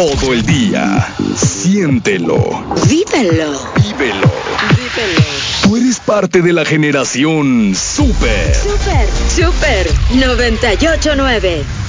todo el día. Siéntelo. Vívelo. Vívelo. Tú eres parte de la generación Super. Super 98.9.